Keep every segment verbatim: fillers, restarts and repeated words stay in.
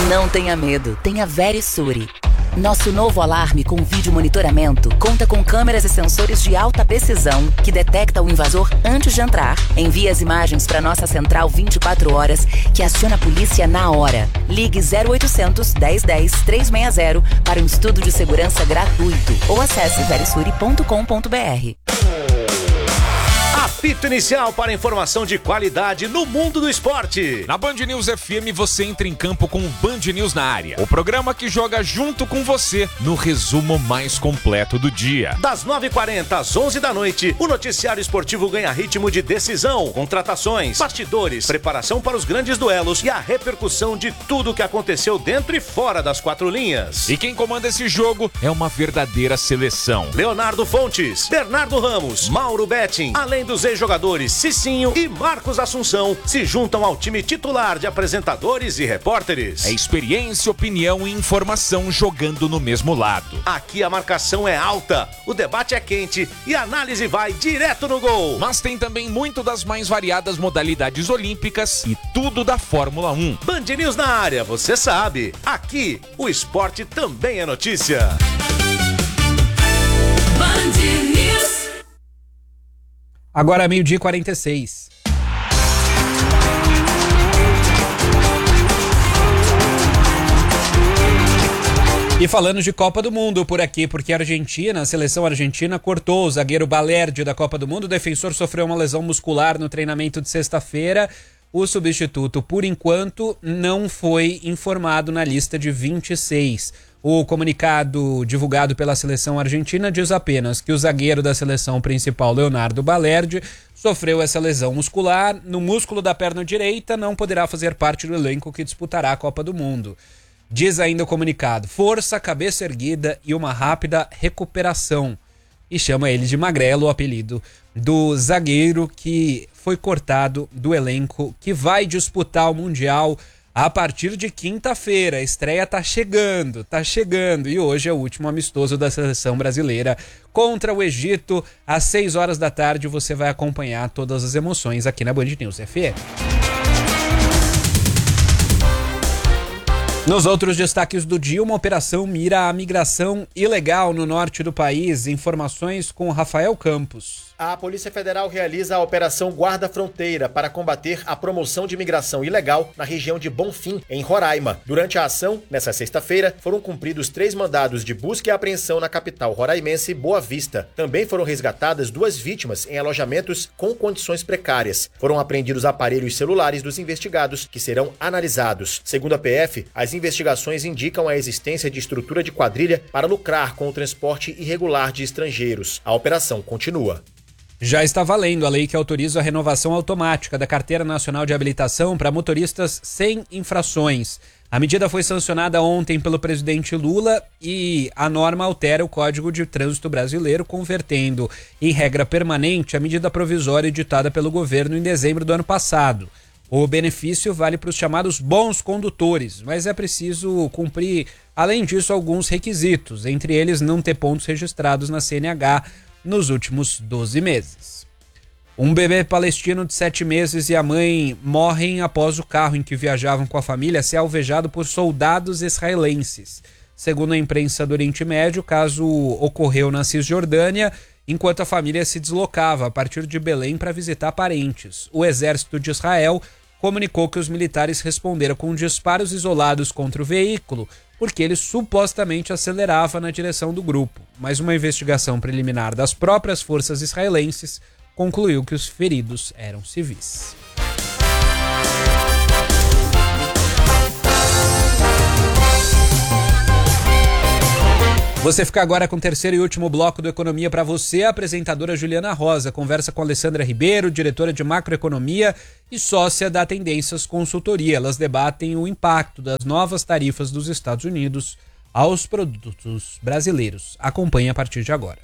Não tenha medo, tenha Verisure. Nosso novo alarme com vídeo monitoramento conta com câmeras e sensores de alta precisão que detecta o invasor antes de entrar, envia as imagens para nossa central vinte e quatro horas, que aciona a polícia na hora. Ligue zero oitocentos, dez dez, trezentos e sessenta para um estudo de segurança gratuito ou acesse verisure ponto com ponto br. Apito inicial para informação de qualidade no mundo do esporte. Na Band News F M você entra em campo com o Band News na área. O programa que joga junto com você no resumo mais completo do dia. Das nove e quarenta às onze da noite, o noticiário esportivo ganha ritmo de decisão, contratações, bastidores, preparação para os grandes duelos e a repercussão de tudo o que aconteceu dentro e fora das quatro linhas. E quem comanda esse jogo é uma verdadeira seleção. Leonardo Fontes, Bernardo Ramos, Mauro Betting, além dos ex-jogadores Cicinho e Marcos Assunção se juntam ao time titular de apresentadores e repórteres. É experiência, opinião e informação jogando no mesmo lado. Aqui a marcação é alta, o debate é quente e a análise vai direto no gol. Mas tem também muito das mais variadas modalidades olímpicas e tudo da Fórmula um. Band News na área, você sabe. Aqui, o esporte também é notícia. Band News. Agora meio-dia e quarenta e seis. E falando de Copa do Mundo por aqui, porque a Argentina, a seleção argentina, cortou o zagueiro Balerdi da Copa do Mundo. O defensor sofreu uma lesão muscular no treinamento de sexta-feira. O substituto, por enquanto, não foi informado na lista de vinte e seis. O comunicado divulgado pela seleção argentina diz apenas que o zagueiro da seleção principal, Leonardo Balerdi, sofreu essa lesão muscular no músculo da perna direita, não poderá fazer parte do elenco que disputará a Copa do Mundo. Diz ainda o comunicado: força, cabeça erguida e uma rápida recuperação. E chama ele de Magrelo, o apelido do zagueiro que foi cortado do elenco que vai disputar o Mundial a partir de quinta-feira. A estreia tá chegando, tá chegando. E hoje é o último amistoso da seleção brasileira contra o Egito. Às seis horas da tarde você vai acompanhar todas as emoções aqui na Band News F M. Nos outros destaques do dia, uma operação mira a migração ilegal no norte do país. Informações com Rafael Campos. A Polícia Federal realiza a Operação Guarda Fronteira para combater a promoção de imigração ilegal na região de Bonfim, em Roraima. Durante a ação, nesta sexta-feira, foram cumpridos três mandados de busca e apreensão na capital roraimense, Boa Vista. Também foram resgatadas duas vítimas em alojamentos com condições precárias. Foram apreendidos aparelhos celulares dos investigados, que serão analisados. Segundo a P F, as investigações indicam a existência de estrutura de quadrilha para lucrar com o transporte irregular de estrangeiros. A operação continua. Já está valendo a lei que autoriza a renovação automática da Carteira Nacional de Habilitação para motoristas sem infrações. A medida foi sancionada ontem pelo presidente Lula e a norma altera o Código de Trânsito Brasileiro, convertendo em regra permanente a medida provisória editada pelo governo em dezembro do ano passado. O benefício vale para os chamados bons condutores, mas é preciso cumprir, além disso, alguns requisitos, entre eles não ter pontos registrados na C N H nos últimos doze meses. Um bebê palestino de sete meses e a mãe morrem após o carro em que viajavam com a família ser alvejado por soldados israelenses. Segundo a imprensa do Oriente Médio, o caso ocorreu na Cisjordânia, enquanto a família se deslocava a partir de Belém para visitar parentes. O exército de Israel comunicou que os militares responderam com disparos isolados contra o veículo, porque ele supostamente acelerava na direção do grupo. Mas uma investigação preliminar das próprias forças israelenses concluiu que os feridos eram civis. Você fica agora com o terceiro e último bloco do Economia para você. A apresentadora Juliana Rosa conversa com Alessandra Ribeiro, diretora de macroeconomia e sócia da Tendências Consultoria. Elas debatem o impacto das novas tarifas dos Estados Unidos aos produtos brasileiros. Acompanhe a partir de agora.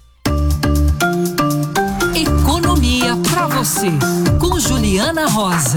Economia para você, com Juliana Rosa.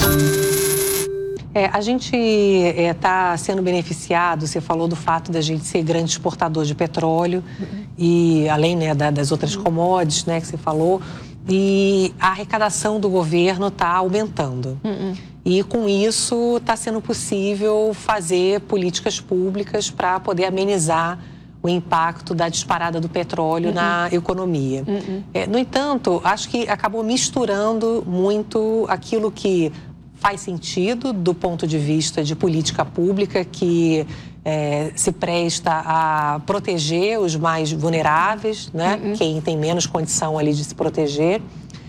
É, a gente está é, sendo beneficiado, você falou do fato da gente ser grande exportador de petróleo, uhum. e além, né, da, das outras commodities, né, que você falou, e a arrecadação do governo está aumentando. Uh-uh. E com isso está sendo possível fazer políticas públicas para poder amenizar o impacto da disparada do petróleo uh-uh. na economia. Uh-uh. É, no entanto, acho que acabou misturando muito aquilo que faz sentido do ponto de vista de política pública, que é, se presta a proteger os mais vulneráveis, né? Uhum. Quem tem menos condição ali de se proteger,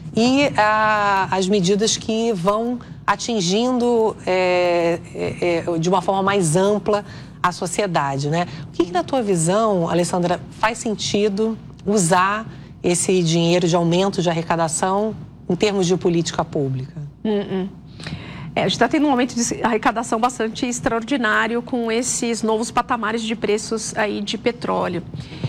e a, as medidas que vão atingindo é, é, é, de uma forma mais ampla a sociedade, né? O que, que na tua visão, Alessandra, faz sentido usar esse dinheiro de aumento de arrecadação em termos de política pública? Uhum. É, a gente está tendo um momento de arrecadação bastante extraordinário com esses novos patamares de preços aí de petróleo.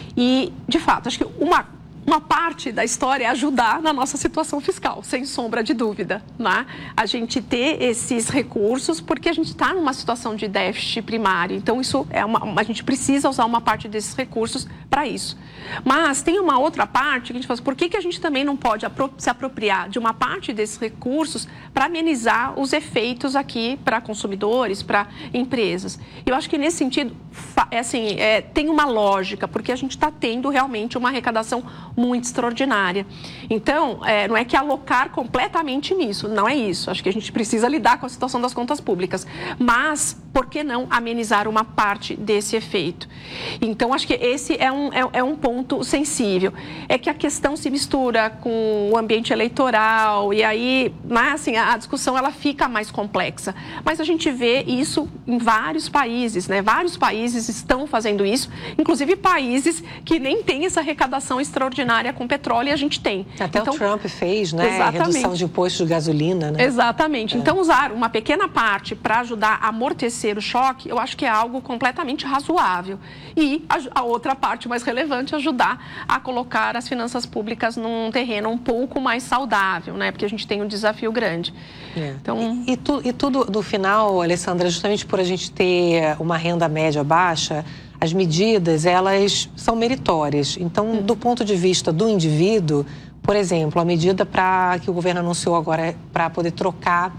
E, de fato, acho que uma, uma parte da história é ajudar na nossa situação fiscal, sem sombra de dúvida, né? A gente ter esses recursos porque a gente está numa situação de déficit primário. Então, isso é uma, a gente precisa usar uma parte desses recursos para isso. Mas tem uma outra parte que a gente fala, por que, que a gente também não pode apro- se apropriar de uma parte desses recursos para amenizar os efeitos aqui para consumidores, para empresas? Eu acho que nesse sentido, é assim, é, tem uma lógica, porque a gente está tendo realmente uma arrecadação muito extraordinária. Então, é, não é que alocar completamente nisso, não é isso. Acho que a gente precisa lidar com a situação das contas públicas. Mas, por que não amenizar uma parte desse efeito? Então, acho que esse é um, é, é um ponto sensível. É que a questão se mistura com o ambiente eleitoral e aí, né, assim, a discussão ela fica mais complexa. Mas a gente vê isso em vários países, né? Vários países estão fazendo isso, inclusive países que nem têm essa arrecadação extraordinária com petróleo e a gente tem. Até então, o Trump fez, né? Exatamente. Redução de imposto de gasolina, né? Exatamente. É. Então, usar uma pequena parte para ajudar a amortecer o choque, eu acho que é algo completamente razoável. E a, a outra parte mais relevante é ajudar a colocar as finanças públicas num terreno um pouco mais saudável, né? Porque a gente tem um desafio grande. É. Então... E, e, tu, e tudo, no final, Alessandra, justamente por a gente ter uma renda média baixa, as medidas, elas são meritórias. Então, do ponto de vista do indivíduo, por exemplo, a medida pra, que o governo anunciou agora para poder trocar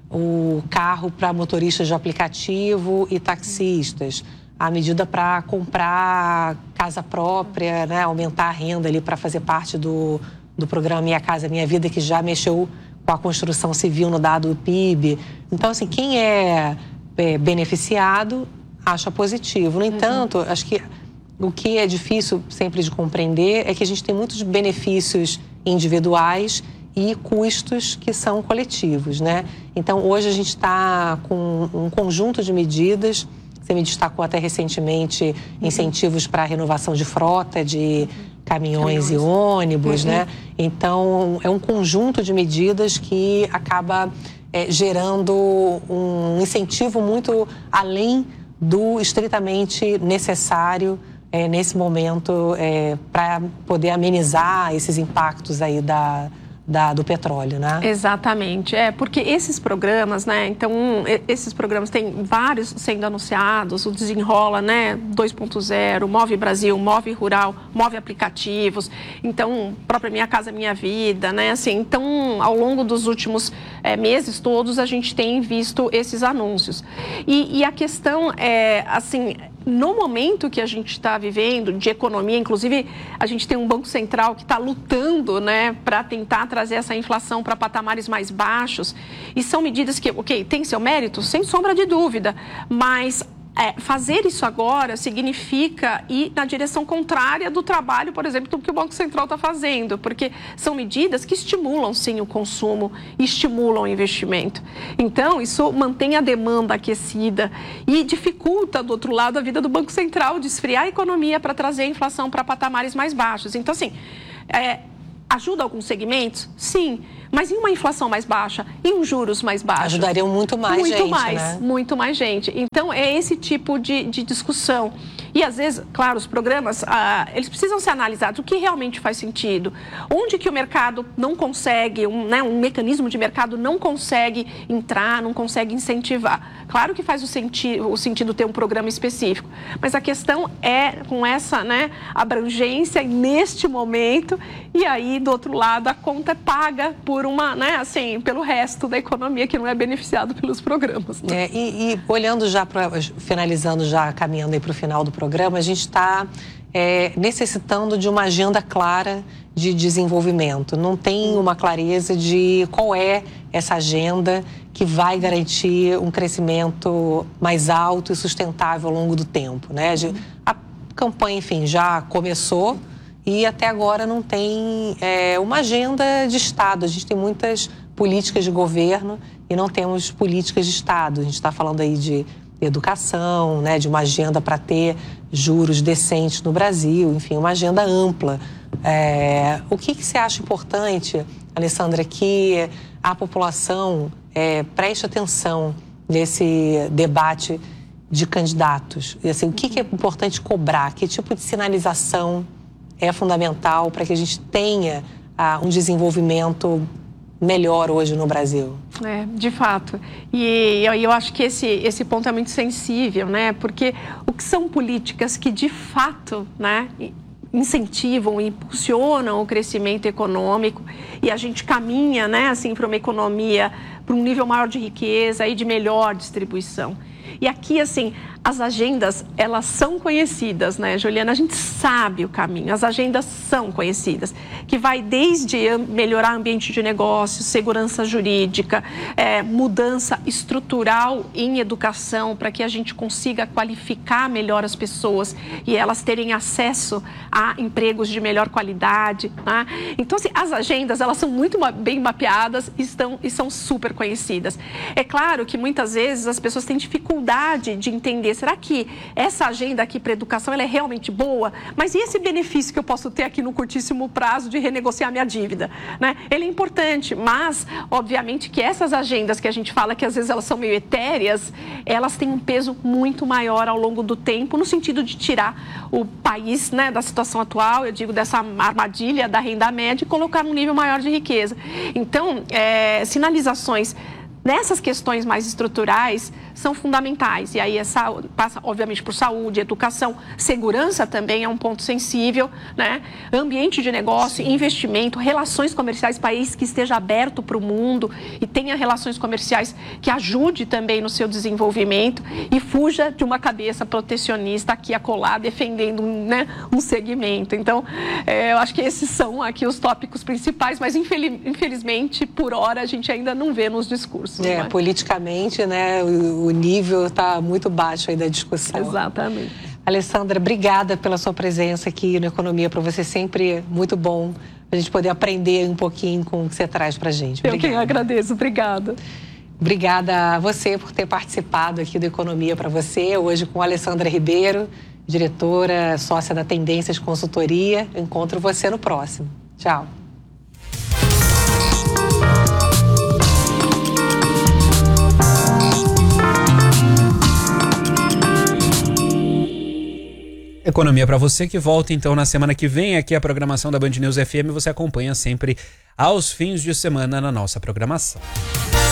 o carro para motoristas de aplicativo e taxistas, a medida para comprar casa própria, né, aumentar a renda ali para fazer parte do, do programa Minha Casa Minha Vida, que já mexeu com a construção civil no dado do P I B. Então, assim, quem é, é beneficiado acha positivo. No entanto, uhum. acho que o que é difícil sempre de compreender é que a gente tem muitos benefícios individuais e custos que são coletivos, né? Então, hoje a gente está com um conjunto de medidas. Você me destacou até recentemente incentivos para a renovação de frota, de caminhões, caminhões. e ônibus, uhum. né? Então, é um conjunto de medidas que acaba é, gerando um incentivo muito além do estritamente necessário é, nesse momento é, para poder amenizar esses impactos aí da... Da, do petróleo, né? Exatamente, é, porque esses programas, né, então, esses programas têm vários sendo anunciados, o Desenrola, né, dois ponto zero, Move Brasil, Move Rural, Move Aplicativos, então, própria Minha Casa Minha Vida, né, assim, então, ao longo dos últimos é, meses todos, a gente tem visto esses anúncios. E, e a questão é, assim... No momento que a gente está vivendo de economia, inclusive a gente tem um Banco Central que está lutando, né, para tentar trazer essa inflação para patamares mais baixos. E são medidas que, ok, tem seu mérito, sem sombra de dúvida, mas é, fazer isso agora significa ir na direção contrária do trabalho, por exemplo, do que o Banco Central está fazendo, porque são medidas que estimulam, sim, o consumo, estimulam o investimento. Então, isso mantém a demanda aquecida e dificulta, do outro lado, a vida do Banco Central de esfriar a economia para trazer a inflação para patamares mais baixos. Então, assim, é, ajuda alguns segmentos? Sim. Mas em uma inflação mais baixa, em um juros mais baixos... Ajudariam muito mais muito gente, mais, né? Muito mais gente. Então, é esse tipo de, de discussão. E às vezes, claro, os programas, ah, eles precisam ser analisados, o que realmente faz sentido, onde que o mercado não consegue, um, né, um mecanismo de mercado não consegue entrar, não consegue incentivar. Claro que faz o, senti o sentido ter um programa específico, mas a questão é com essa, né, abrangência neste momento, e aí do outro lado a conta é paga por uma, né, assim, pelo resto da economia que não é beneficiado pelos programas. Né? É, e, e olhando já para, finalizando já, caminhando aí para o final do programa, a gente está é, necessitando de uma agenda clara de desenvolvimento. Não tem uma clareza de qual é essa agenda que vai garantir um crescimento mais alto e sustentável ao longo do tempo, né? A campanha, enfim, já começou e até agora não tem é, uma agenda de Estado. A gente tem muitas políticas de governo e não temos políticas de Estado. A gente está falando aí de educação, né, de uma agenda para ter juros decentes no Brasil, enfim, uma agenda ampla. É, o que, que você acha importante, Alessandra, que a população é, preste atenção nesse debate de candidatos? E, assim, o que, que é importante cobrar? Que tipo de sinalização é fundamental para que a gente tenha ah, um desenvolvimento melhor hoje no Brasil? É, de fato. E eu, eu acho que esse, esse ponto é muito sensível, né? Porque o que são políticas que, de fato, né, incentivam, impulsionam o crescimento econômico e a gente caminha, né, assim, para uma economia, para um nível maior de riqueza e de melhor distribuição. E aqui, assim, as agendas, elas são conhecidas, né, Juliana? A gente sabe o caminho, as agendas são conhecidas, que vai desde melhorar o ambiente de negócios, segurança jurídica, é, mudança estrutural em educação, para que a gente consiga qualificar melhor as pessoas e elas terem acesso a empregos de melhor qualidade, né? Então, assim, as agendas, elas são muito bem mapeadas e, estão, e são super conhecidas. É claro que muitas vezes as pessoas têm dificuldade de entender, será que essa agenda aqui para a educação ela é realmente boa? Mas e esse benefício que eu posso ter aqui no curtíssimo prazo de renegociar minha dívida? Né? Ele é importante, mas obviamente que essas agendas que a gente fala que às vezes elas são meio etéreas, elas têm um peso muito maior ao longo do tempo, no sentido de tirar o país, né, da situação atual, eu digo dessa armadilha da renda média e colocar num nível maior de riqueza. Então, é, sinalizações nessas questões mais estruturais são fundamentais. E aí essa passa, obviamente, por saúde, educação, segurança também é um ponto sensível, né? Ambiente de negócio, sim, investimento, relações comerciais, país que esteja aberto para o mundo e tenha relações comerciais que ajude também no seu desenvolvimento e fuja de uma cabeça protecionista aqui acolá, defendendo, né, um segmento. Então, é, eu acho que esses são aqui os tópicos principais, mas infeliz, infelizmente, por hora, a gente ainda não vê nos discursos. É, né? Politicamente, né, o, o nível está muito baixo aí da discussão. Exatamente. Alessandra, obrigada pela sua presença aqui no Economia. Para você sempre muito bom a gente poder aprender um pouquinho com o que você traz para a gente. Obrigada. Eu que agradeço. Obrigada. Obrigada a você por ter participado aqui do Economia para você, hoje com a Alessandra Ribeiro, diretora, sócia da Tendências Consultoria. Eu encontro você no próximo. Tchau. Economia para você que volta então na semana que vem aqui a programação da Band News F M, você acompanha sempre aos fins de semana na nossa programação.